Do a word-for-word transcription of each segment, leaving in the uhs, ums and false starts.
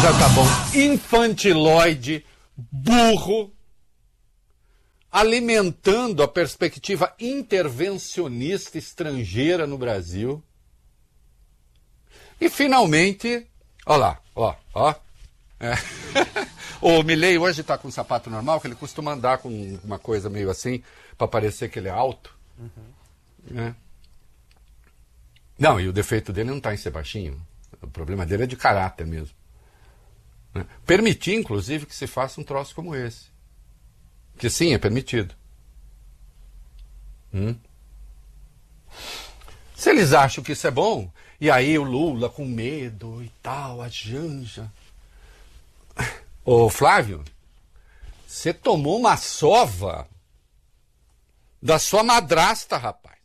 já tá bom. Infantiloide, burro, alimentando a perspectiva intervencionista estrangeira no Brasil. E finalmente, ó lá, ó, ó. É. O Milei hoje está com um sapato normal, que ele costuma andar com uma coisa meio assim, para parecer que ele é alto. Uhum. Né? Não, e o defeito dele não está em ser baixinho. O problema dele é de caráter mesmo. Né? Permitir, inclusive, que se faça um troço como esse. Que sim, é permitido. Hum? Se eles acham que isso é bom, e aí o Lula com medo e tal, a Janja... Ô Flávio, você tomou uma sova da sua madrasta, rapaz.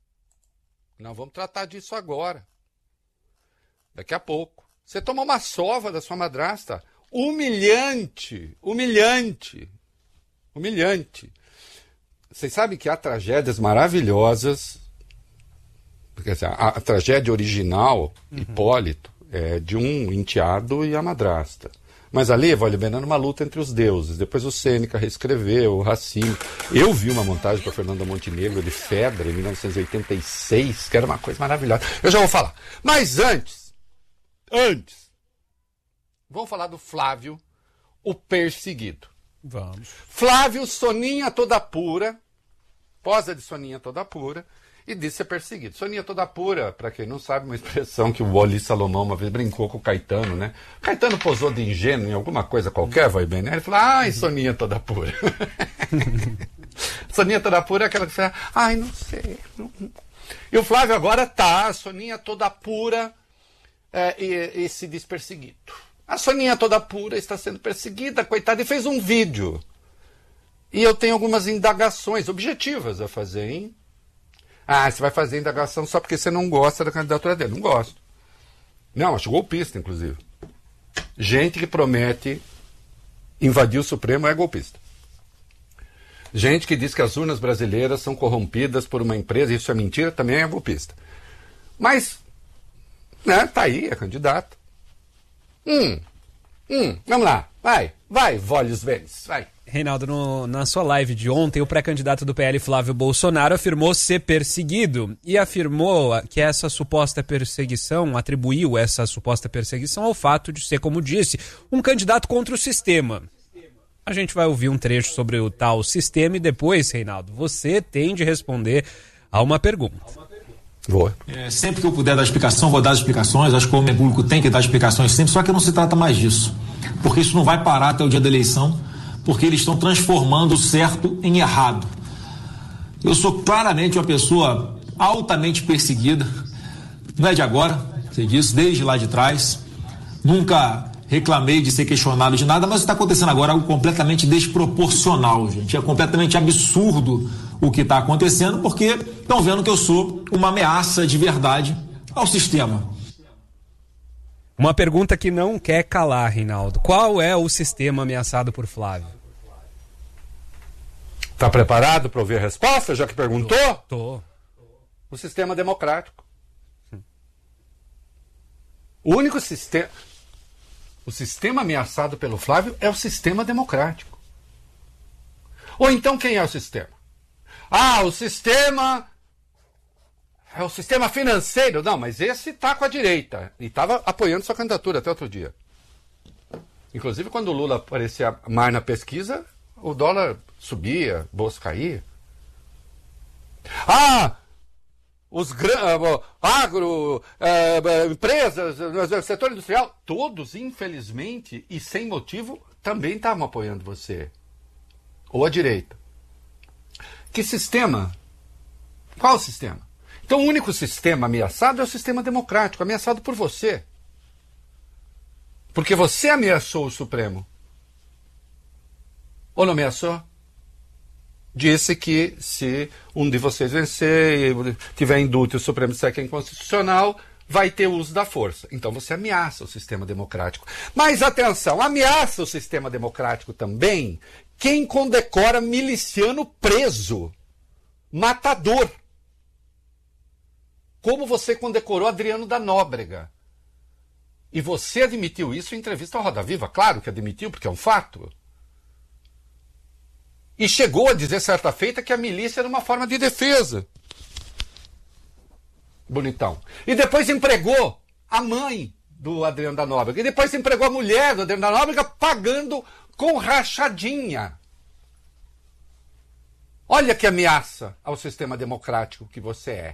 Nós vamos tratar disso agora. Daqui a pouco. Você tomou uma sova da sua madrasta. Humilhante, humilhante, humilhante. Vocês sabem que há tragédias maravilhosas. Quer dizer, a, a tragédia original, uhum. Hipólito, é de um enteado e a madrasta. Mas ali, vale bem, era uma luta entre os deuses. Depois o Sêneca reescreveu, o Racine. Eu vi uma montagem com a Fernanda Montenegro de Fedra, em mil novecentos e oitenta e seis, que era uma coisa maravilhosa. Eu já vou falar. Mas antes, antes, vamos falar do Flávio, o perseguido. Vamos. Flávio, Soninha toda pura, posa de Soninha toda pura, e disse ser perseguido. Soninha toda pura, para quem não sabe, uma expressão que o Wally Salomão uma vez brincou com o Caetano, né? O Caetano posou de ingênuo em alguma coisa qualquer, vai bem, né? Ele falou, ai, Soninha toda pura. Soninha toda pura é aquela que fala, ai, não sei. Não. E o Flávio agora tá, Soninha toda pura é, e, e se diz perseguido. A Soninha toda pura está sendo perseguida, coitada, e fez um vídeo. E eu tenho algumas indagações objetivas a fazer, hein? Ah, você vai fazer indagação só porque você não gosta da candidatura dele. Não gosto. Não, acho golpista, inclusive. Gente que promete invadir o Supremo é golpista. Gente que diz que as urnas brasileiras são corrompidas por uma empresa, isso é mentira, também é golpista. Mas, né, tá aí, é candidato. Hum, hum, vamos lá, vai, vai, Volhos Vênis, vai. Reinaldo, no, na sua live de ontem, o pré-candidato do P L, Flávio Bolsonaro, afirmou ser perseguido e afirmou que essa suposta perseguição, atribuiu essa suposta perseguição ao fato de ser, como disse, um candidato contra o sistema. A gente vai ouvir um trecho sobre o tal sistema e depois, Reinaldo, você tem de responder a uma pergunta. Vou. É, sempre que eu puder dar explicação, vou dar as explicações. Acho que o homem público tem que dar explicações sempre, só que não se trata mais disso. Porque isso não vai parar até o dia da eleição, porque eles estão transformando o certo em errado. Eu sou claramente uma pessoa altamente perseguida, não é de agora, sei disso, desde lá de trás. Nunca reclamei de ser questionado de nada, mas está acontecendo agora algo completamente desproporcional, gente. É completamente absurdo o que está acontecendo, porque estão vendo que eu sou uma ameaça de verdade ao sistema. Uma pergunta que não quer calar, Reinaldo. Qual é o sistema ameaçado por Flávio? Está preparado para ouvir a resposta, já que perguntou? Tô. tô. O sistema democrático. O único sistema... O sistema ameaçado pelo Flávio é o sistema democrático. Ou então quem é o sistema? Ah, o sistema... É o sistema financeiro. Não, mas esse está com a direita. E estava apoiando sua candidatura até outro dia. Inclusive, quando o Lula aparecia mais na pesquisa, o dólar subia, bolsa caía. Ah, os uh, agro, uh, empresas, uh, setor industrial, todos, infelizmente, e sem motivo, também estavam apoiando você. Ou a direita. Que sistema? Qual o sistema? Então, o único sistema ameaçado é o sistema democrático, ameaçado por você. Porque você ameaçou o Supremo. Ou não ameaçou? Disse que se um de vocês vencer e tiver indulto e o Supremo disser que é inconstitucional, vai ter uso da força. Então você ameaça o sistema democrático. Mas atenção, ameaça o sistema democrático também quem condecora miliciano preso, matador. Como você condecorou Adriano da Nóbrega. E você admitiu isso em entrevista ao Roda Viva. Claro que admitiu, porque é um fato. E chegou a dizer certa feita que a milícia era uma forma de defesa. Bonitão. E depois empregou a mãe do Adriano da Nóbrega. E depois empregou a mulher do Adriano da Nóbrega pagando com rachadinha. Olha que ameaça ao sistema democrático que você é.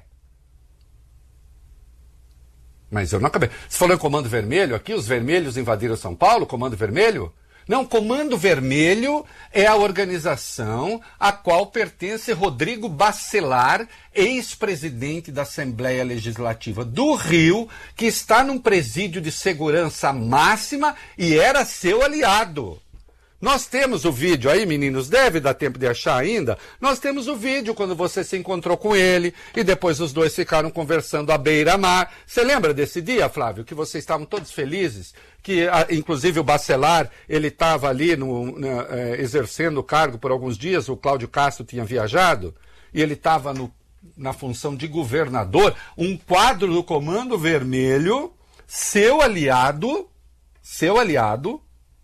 Mas eu não acabei. Você falou em Comando Vermelho aqui? Os vermelhos invadiram São Paulo? Comando Vermelho? Não, Comando Vermelho é a organização a qual pertence Rodrigo Bacelar, ex-presidente da Assembleia Legislativa do Rio, que está num presídio de segurança máxima e era seu aliado. Nós temos o vídeo aí, meninos, deve dar tempo de achar ainda. Nós temos o vídeo quando você se encontrou com ele e depois os dois ficaram conversando à beira-mar. Você lembra desse dia, Flávio, que vocês estavam todos felizes? Que, inclusive, o Bacelar, ele estava ali no, na, é, exercendo o cargo por alguns dias, o Cláudio Castro tinha viajado, e ele estava na função de governador, um quadro do Comando Vermelho, seu aliado, seu aliado,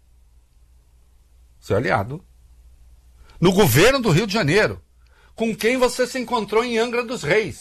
seu aliado, no governo do Rio de Janeiro, com quem você se encontrou em Angra dos Reis.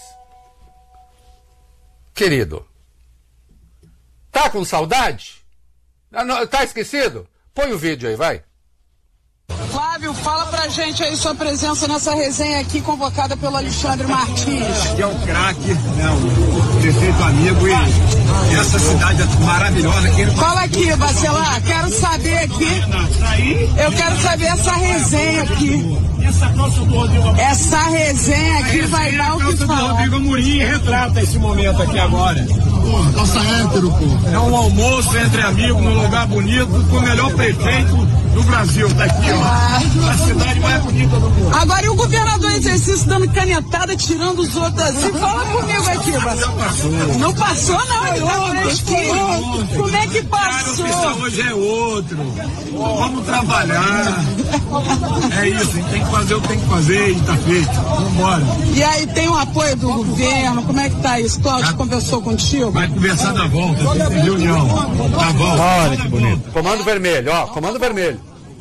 Querido, tá com saudade? Tá esquecido? Põe o vídeo aí, vai. Flávio, fala pra gente aí sua presença nessa resenha aqui convocada pelo Alexandre Martins. Aqui é o craque, né, o prefeito amigo e essa cidade maravilhosa. Que ele... Fala aqui, Bacelar, quero saber aqui, eu quero saber essa resenha aqui. Essa calça do Rodrigo Amorim. Essa resenha aqui vai dar o que falar. O Rodrigo Amorim retrata esse momento aqui agora. Porra, calça hétero, pô. É um almoço entre amigos, num lugar bonito, com o melhor prefeito do Brasil. Tá aqui, ó. Ah. A cidade mais bonita do mundo. Agora, e o governador em exercício dando canetada, tirando os outros assim? Fala comigo aqui, Bacelar. Não passou. Não passou, não. Ele tá fresquinho. Como é que passou? Cara, o hoje é outro. Vamos trabalhar. É isso, a gente tem que fazer o que tem que fazer e tá feito. Vamos embora. E aí, tem o apoio do governo? Como é que tá isso? Cláudio conversou contigo? Vai conversar na volta, tem reunião. Tá bom. Olha que bonito. Comando Vermelho, ó, Comando Vermelho.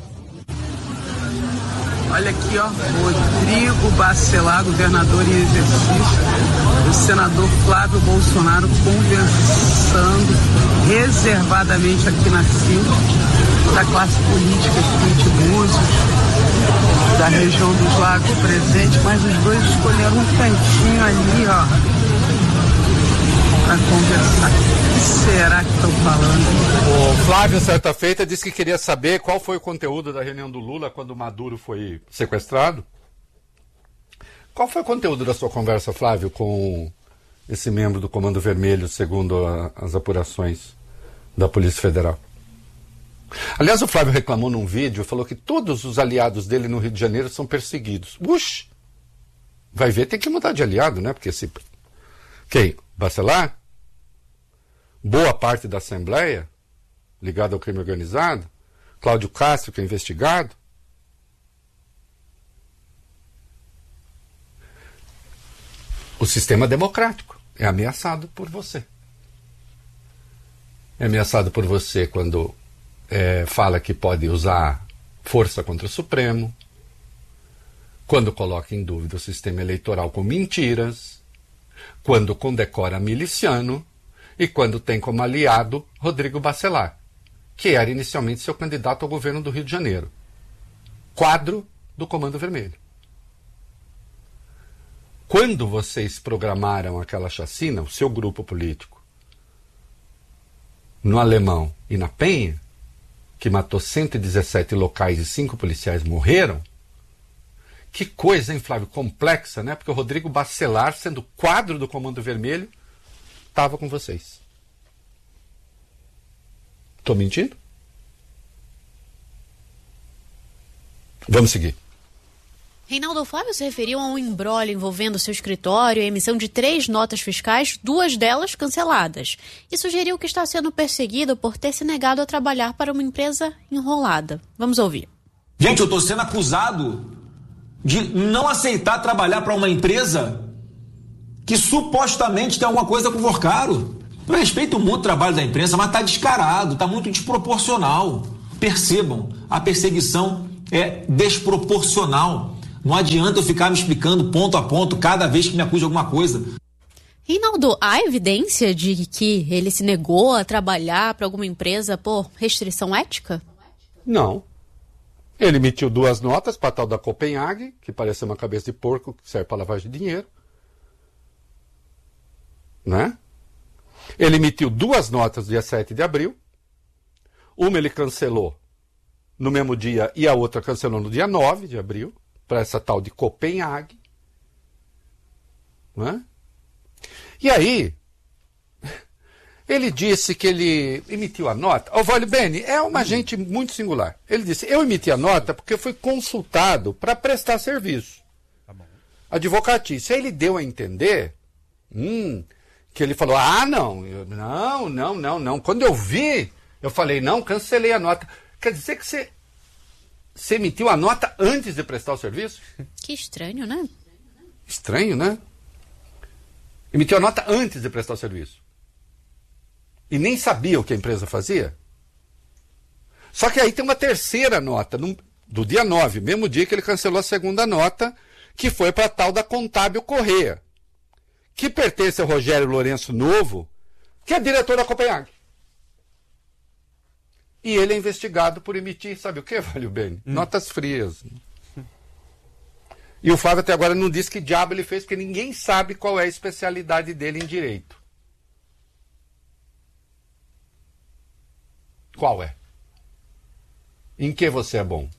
Olha aqui, ó, Rodrigo Bacelar, governador em exercício, o senador Flávio Bolsonaro conversando reservadamente aqui na fila da classe política aqui de Búzios, da região dos Lagos presente, mas os dois escolheram um cantinho ali, ó, para conversar. O que será que estão falando? O Flávio, certa feita, disse que queria saber qual foi o conteúdo da reunião do Lula quando o Maduro foi sequestrado. Qual foi o conteúdo da sua conversa, Flávio, com esse membro do Comando Vermelho, segundo a, as apurações da Polícia Federal? Aliás, o Flávio reclamou num vídeo, falou que todos os aliados dele no Rio de Janeiro são perseguidos. Uxi! Vai ver, tem que mudar de aliado, né? Porque se... Quem? Bacelar? Boa parte da Assembleia, ligada ao crime organizado, Cláudio Castro, que é investigado. O sistema democrático é ameaçado por você. É ameaçado por você quando é, fala que pode usar força contra o Supremo, quando coloca em dúvida o sistema eleitoral com mentiras, quando condecora miliciano, e quando tem como aliado Rodrigo Bacelar, que era inicialmente seu candidato ao governo do Rio de Janeiro. Quadro do Comando Vermelho. Quando vocês programaram aquela chacina, o seu grupo político, no Alemão e na Penha, que matou cento e dezessete locais e cinco policiais morreram, que coisa, hein, Flávio? Complexa, né? Porque o Rodrigo Bacelar, sendo quadro do Comando Vermelho, estava com vocês. Estou mentindo? Vamos seguir. Reinaldo, Flávio se referiu a um imbróglio envolvendo seu escritório e a emissão de três notas fiscais, duas delas canceladas. E sugeriu que está sendo perseguido por ter se negado a trabalhar para uma empresa enrolada. Vamos ouvir. Gente, eu estou sendo acusado de não aceitar trabalhar para uma empresa que supostamente tem alguma coisa com o Vorcaro. Eu respeito muito o trabalho da imprensa, mas está descarado, está muito desproporcional. Percebam, a perseguição é desproporcional. Não adianta eu ficar me explicando ponto a ponto cada vez que me acuse de alguma coisa. Reinaldo, há evidência de que ele se negou a trabalhar para alguma empresa por restrição ética? Não. Ele emitiu duas notas para a tal da Copenhague, que parece uma cabeça de porco que serve para lavagem de dinheiro. Né? Ele emitiu duas notas dia sete de abril. Uma ele cancelou no mesmo dia e a outra cancelou no dia nove de abril, para essa tal de Copenhague. Né? E aí, ele disse que ele emitiu a nota. O Vale Bene é uma gente muito singular. Ele disse, eu emiti a nota porque fui consultado para prestar serviço. Tá bom. Advocatício. Aí ele deu a entender hum, que ele falou, ah, não, eu, não, não, não, não. Quando eu vi, eu falei, não, cancelei a nota. Quer dizer que você, você emitiu a nota antes de prestar o serviço? Que estranho, né? Estranho, né? Emitiu a nota antes de prestar o serviço. E nem sabia o que a empresa fazia. Só que aí tem uma terceira nota, no, do dia nove, mesmo dia que ele cancelou a segunda nota, que foi para a tal da Contábil Correia, que pertence ao Rogério Lourenço Novo, que é diretor da Copenhague. E ele é investigado por emitir, sabe o que, Valeu Bene? Hum. Notas frias. E o Flávio até agora não disse que diabo ele fez, porque ninguém sabe qual é a especialidade dele em direito. Qual é? Em que você é bom?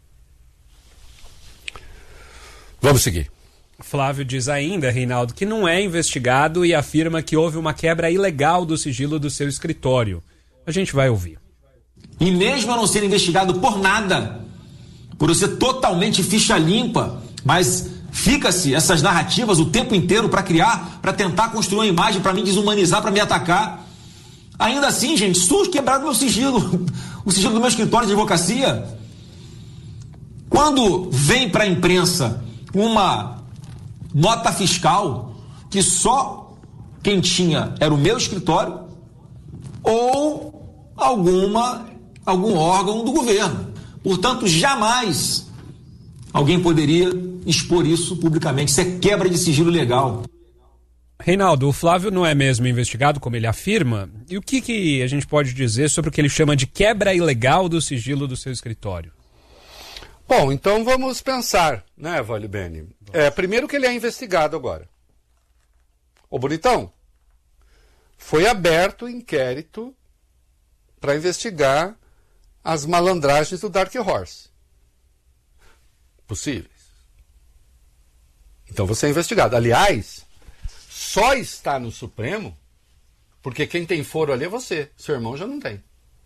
Vamos seguir. Flávio diz ainda, Reinaldo, que não é investigado e afirma que houve uma quebra ilegal do sigilo do seu escritório. A gente vai ouvir. E mesmo eu não ser investigado por nada, por eu ser totalmente ficha limpa, mas fica-se essas narrativas o tempo inteiro para criar, para tentar construir uma imagem, para me desumanizar, para me atacar. Ainda assim, gente, estou quebrado meu sigilo, o sigilo do meu escritório de advocacia. Quando vem para a imprensa uma nota fiscal que só quem tinha era o meu escritório ou alguma, algum órgão do governo. Portanto, jamais alguém poderia expor isso publicamente. Isso é quebra de sigilo legal. Reinaldo, o Flávio não é mesmo investigado, como ele afirma? E o que, que a gente pode dizer sobre o que ele chama de quebra ilegal do sigilo do seu escritório? Bom, então vamos pensar, né, Vale Bene? É, primeiro que ele é investigado agora. Ô, bonitão, foi aberto inquérito para investigar as malandragens do Dark Horse. Possíveis. Então você é investigado. Aliás, só está no Supremo porque quem tem foro ali é você. Seu irmão já não tem.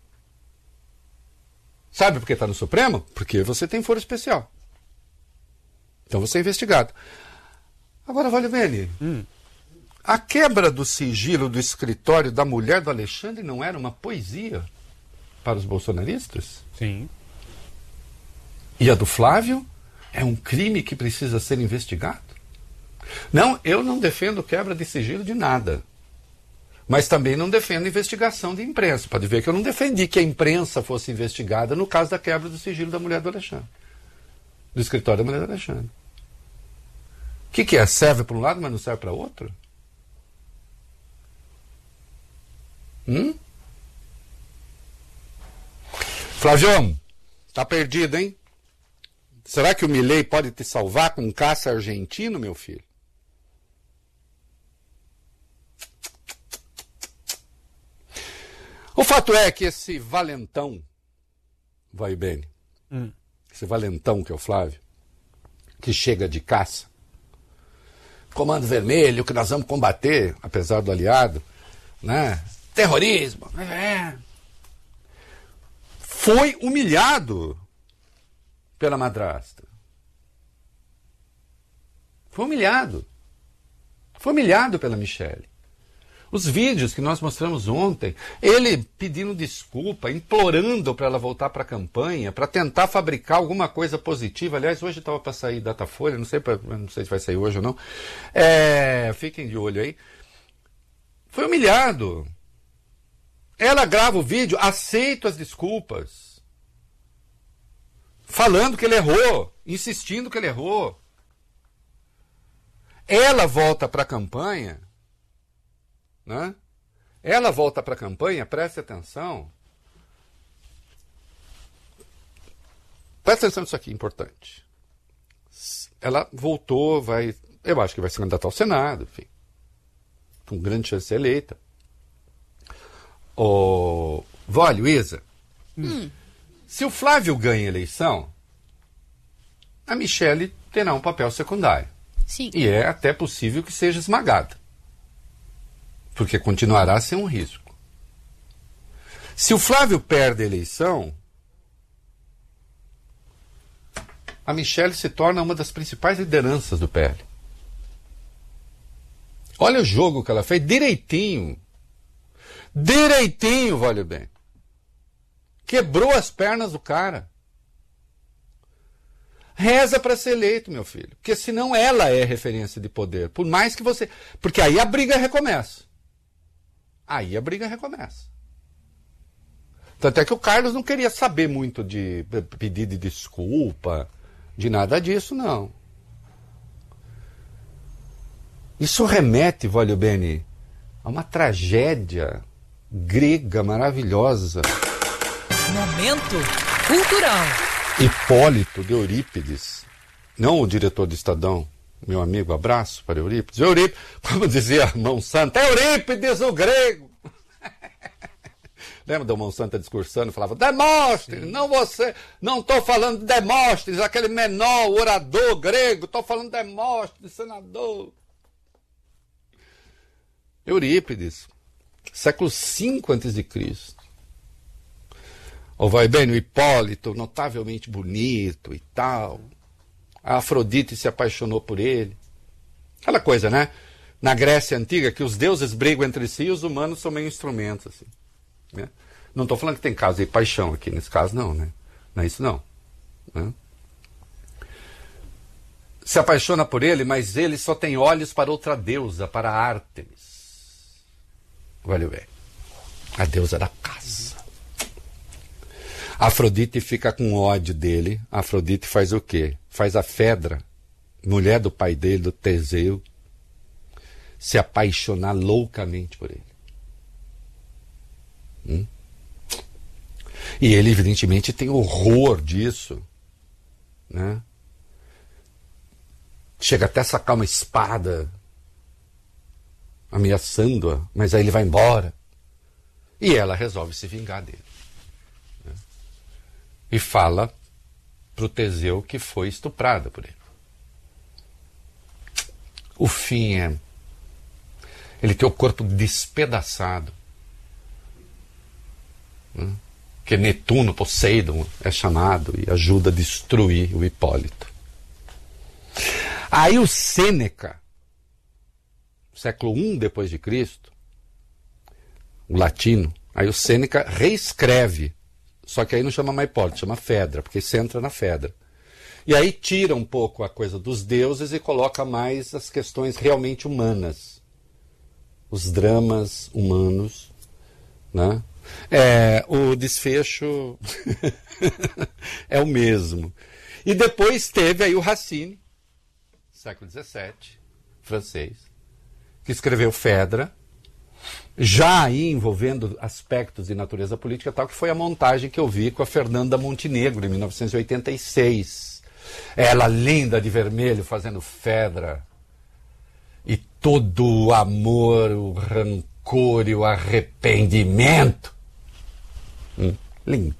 Sabe por que está no Supremo? Porque você tem foro especial. Então você é investigado. Agora, Vale Bene, hum. a quebra do sigilo do escritório da mulher do Alexandre não era uma poesia para os bolsonaristas? Sim. E a do Flávio é um crime que precisa ser investigado? Não, eu não defendo quebra de sigilo de nada. Mas também não defendo investigação de imprensa. Pode ver que eu não defendi que a imprensa fosse investigada no caso da quebra do sigilo da mulher do Alexandre. Do escritório da mulher do Alexandre. O que, que é? Serve para um lado, mas não serve para outro? Hum? Flavião, tá perdido, hein? Será que o Milei pode te salvar com um caça argentino, meu filho? O fato é que esse valentão, vai bem, hum. esse valentão que é o Flávio, que chega de caça, Comando Vermelho, que nós vamos combater, apesar do aliado, né? Terrorismo, é. foi humilhado pela madrasta. Foi humilhado. Foi humilhado pela Michele. Os vídeos que nós mostramos ontem, ele pedindo desculpa, implorando para ela voltar para a campanha, para tentar fabricar alguma coisa positiva. Aliás, hoje estava para sair Datafolha, não sei, pra, não sei se vai sair hoje ou não. É, fiquem de olho aí. Foi humilhado. Ela grava o vídeo, aceita as desculpas, falando que ele errou, insistindo que ele errou. Ela volta para a campanha, né? Ela volta para a campanha, preste atenção. Presta atenção nisso aqui, importante. Ela voltou, vai, eu acho que vai se candidatar ao Senado, enfim, com grande chance de ser eleita. Ô, Vó, Luísa, hum. se o Flávio ganha a eleição, a Michele terá um papel secundário. Sim. E é até possível que seja esmagada, porque continuará a ser um risco. Se o Flávio perde a eleição, a Michele se torna uma das principais lideranças do P L. Olha o jogo que ela fez, direitinho. Direitinho, vale bem. Quebrou as pernas do cara. Reza para ser eleito, meu filho. Porque senão ela é referência de poder. Por mais que você... Porque aí a briga recomeça. Aí a briga recomeça. Tanto é que o Carlos não queria saber muito de pedido de desculpa, de nada disso, não. Isso remete, Voglio Bene, a uma tragédia grega maravilhosa. Momento cultural. Hipólito de Eurípides, não o diretor do Estadão, meu amigo, abraço para Eurípides. Eurípides, como dizia a Mão Santa, é Eurípides o grego. Lembra da Mão Santa discursando? Falava, Demóstenes, não você, não estou falando de Demóstenes, aquele menor orador grego, estou falando de Demóstenes, senador. Eurípides, século cinco antes de Cristo. Ou vai bem, o Hipólito, notavelmente bonito e tal. A Afrodite se apaixonou por ele. Aquela coisa, né? Na Grécia Antiga, que os deuses brigam entre si e os humanos são meio instrumentos, assim. Né? Não estou falando que tem caso de paixão aqui, nesse caso não, né? Não é isso não. Né? Se apaixona por ele, mas ele só tem olhos para outra deusa, para Ártemis. Olha bem, a deusa da caça. Afrodite fica com ódio dele. Afrodite faz o quê? Faz a Fedra, mulher do pai dele, do Teseu, se apaixonar loucamente por ele. Hum? E ele, evidentemente, tem horror disso. Né? Chega até a sacar uma espada, ameaçando-a, mas aí ele vai embora. E ela resolve se vingar dele. Né? E fala para o Teseu que foi estuprada por ele. O fim é... ele tem o corpo despedaçado. Né? Que Netuno, Poseidon, é chamado e ajuda a destruir o Hipólito. Aí o Sêneca, século um depois de Cristo, o latino, aí o Sêneca reescreve, só que aí não chama mais Hipólito, chama Fedra, porque você entra na Fedra. E aí tira um pouco a coisa dos deuses e coloca mais as questões realmente humanas, os dramas humanos, né? É, o desfecho é o mesmo. E depois teve aí o Racine, século dezessete, francês, que escreveu Fedra, já aí envolvendo aspectos de natureza política, tal que foi a montagem que eu vi com a Fernanda Montenegro em mil novecentos e oitenta e seis. Ela linda de vermelho fazendo Fedra, e todo o amor, o rancor e o arrependimento. Hum, lindo.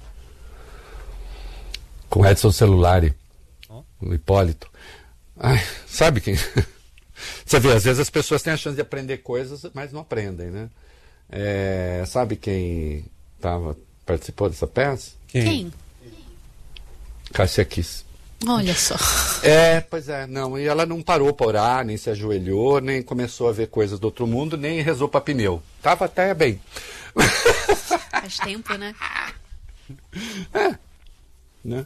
Com Edson Celulari, o Hipólito. Ai, sabe quem? Você vê, às vezes as pessoas têm a chance de aprender coisas, mas não aprendem, né? É, sabe quem tava, participou dessa peça? Quem? Quem? Cássia Kiss. Olha só. É, pois é, não, e ela não parou para orar, nem se ajoelhou, nem começou a ver coisas do outro mundo, nem rezou para pneu. Tava até bem. Faz tempo, né? É, né?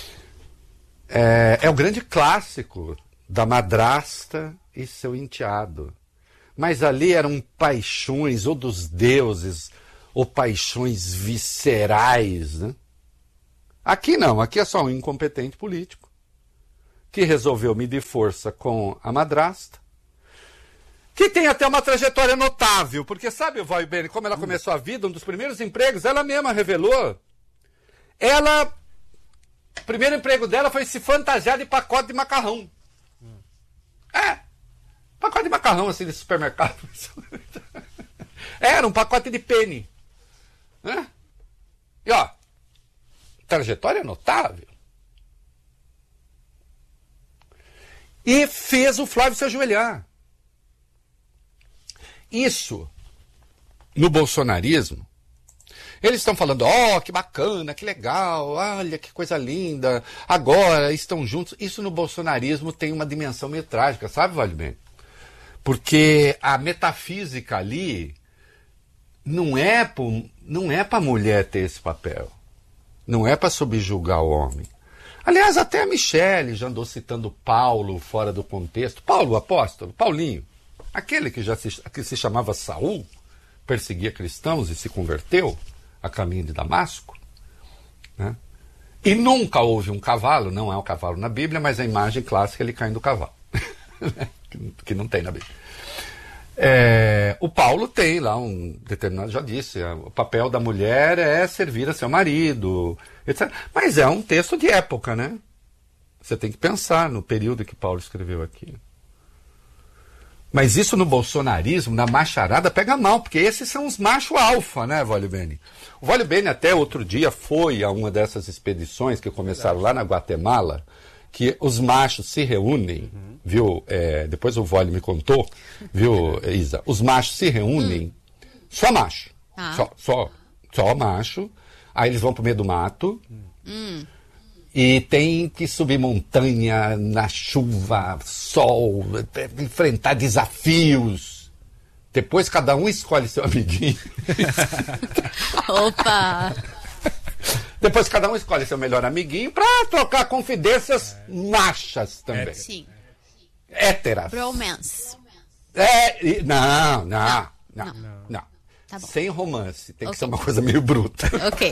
É, é o grande clássico da madrasta e seu enteado. Mas ali eram paixões ou dos deuses ou paixões viscerais, né? Aqui não, aqui é só um incompetente político que resolveu medir força com a madrasta, que tem até uma trajetória notável, porque sabe, Vai Bene, como ela começou a vida, um dos primeiros empregos, ela mesma revelou, ela, o primeiro emprego dela foi se fantasiar de pacote de macarrão. É, pacote de macarrão, assim, de supermercado. Era um pacote de penne. Né? E ó, trajetória notável. E fez o Flávio se ajoelhar. Isso, no bolsonarismo, eles estão falando, ó, oh, que bacana, que legal, olha, que coisa linda, agora estão juntos. Isso no bolsonarismo tem uma dimensão meio trágica, sabe, Vale Bem? Porque a metafísica ali não é não é para a mulher ter esse papel, não é para subjugar o homem. Aliás, até a Michele já andou citando Paulo fora do contexto. Paulo, o apóstolo, Paulinho, aquele que já se, que se chamava Saul, perseguia cristãos e se converteu a caminho de Damasco, né? E nunca houve um cavalo, não é um cavalo na Bíblia, mas a imagem clássica é ele caindo do cavalo, que não tem na Bíblia. É, o Paulo tem lá um determinado, já disse, o papel da mulher é servir a seu marido, etcétera. Mas é um texto de época, né? Você tem que pensar no período que Paulo escreveu aqui. Mas isso no bolsonarismo, na macharada, pega mal, porque esses são os machos alfa, né, Vale Bene? O Vale Bene até outro dia foi a uma dessas expedições que começaram lá na Guatemala, que os machos se reúnem, uhum. viu? É, depois o Vale me contou, viu, Isa? Os machos se reúnem, hum. só macho, ah. só, só, só macho, aí eles vão pro meio do mato, hum. e tem que subir montanha na chuva, sol, enfrentar desafios. Depois cada um escolhe seu amiguinho. Opa! Depois cada um escolhe seu melhor amiguinho para trocar confidências machas também. É. Sim. Héteras. Bromance. É, e, não, não, não, não. não. não. não. Tá bom. Sem romance. Tem okay. que ser uma coisa meio bruta. Ok.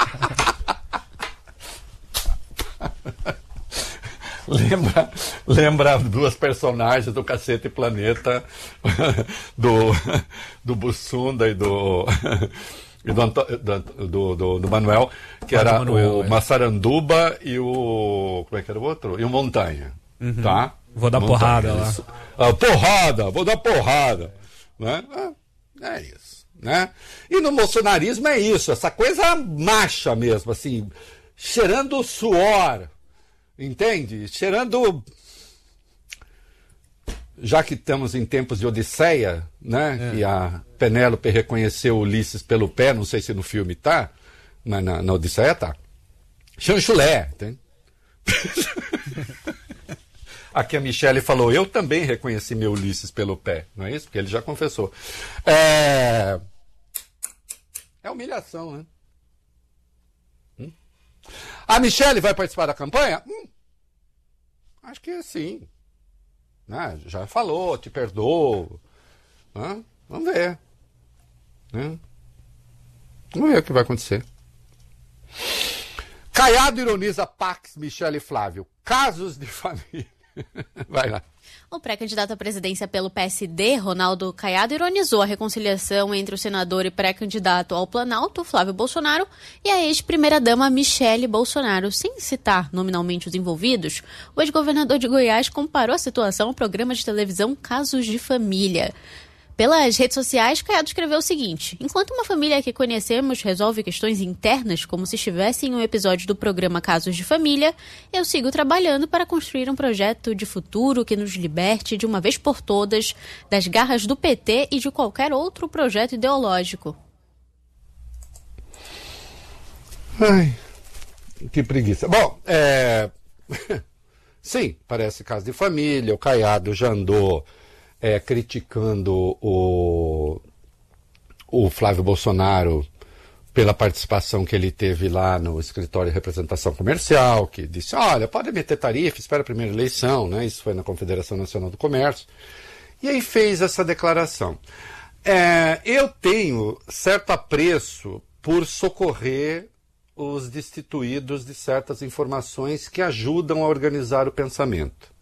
Lembra, lembra duas personagens do Cacete Planeta, do, do Bussunda e do, e do, do, do, do Manuel, que ah, era Manuel, o é. Massaranduba e o... como é que era o outro? E o Montanha, uhum. tá? Vou dar Montanha, porrada lá. Ah, porrada, vou dar porrada. Né? É, é isso. Né? E no bolsonarismo é isso, essa coisa macha mesmo, assim, cheirando suor. Entende? Cheirando... Já que estamos em tempos de Odisseia, né? É. E a Penélope reconheceu Ulisses pelo pé, não sei se no filme tá, mas na, na Odisseia tá. Chanchulé, entende? Aqui a Michele falou, eu também reconheci meu Ulisses pelo pé, não é isso? Porque ele já confessou. É, é humilhação, né? Hum? A Michele vai participar da campanha? Hum, acho que sim. Né? Já falou, te perdoo. Né? Vamos ver. Né? Vamos ver o que vai acontecer. Caiado ironiza Pax, Michele e Flávio. Casos de família. Vai lá. O pré-candidato à presidência pelo P S D, Ronaldo Caiado, ironizou a reconciliação entre o senador e pré-candidato ao Planalto, Flávio Bolsonaro, e a ex-primeira-dama Michele Bolsonaro. Sem citar nominalmente os envolvidos, o ex-governador de Goiás comparou a situação ao programa de televisão Casos de Família. Pelas redes sociais, Caiado escreveu o seguinte: enquanto uma família que conhecemos resolve questões internas como se estivesse em um episódio do programa Casos de Família, eu sigo trabalhando para construir um projeto de futuro que nos liberte de uma vez por todas das garras do P T e de qualquer outro projeto ideológico. Ai, que preguiça. Bom, é... sim, parece caso de família, o Caiado já andou... É, criticando o, o Flávio Bolsonaro pela participação que ele teve lá no escritório de representação comercial, que disse, olha, pode meter tarifa, espera a primeira eleição, né? Isso foi na Confederação Nacional do Comércio. E aí fez essa declaração. É, eu tenho certo apreço por socorrer os destituídos de certas informações que ajudam a organizar o pensamento.